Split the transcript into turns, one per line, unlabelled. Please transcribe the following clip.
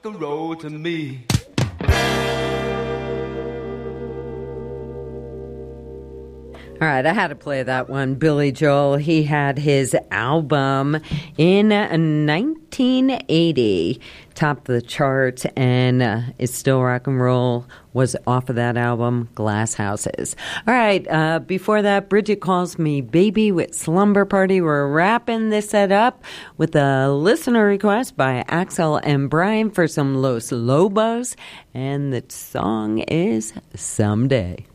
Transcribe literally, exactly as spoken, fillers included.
the road to me.
All right, I had to play that one. Billy Joel, he had his album in nineteen eighty, topped the charts, and uh, is still rock and roll, was off of that album, Glass Houses. All right, uh, before that, Bridget Calls Me Baby with Slumber Party. We're wrapping this set up with a listener request by Axel and Brian for some Los Lobos, and the song is Someday.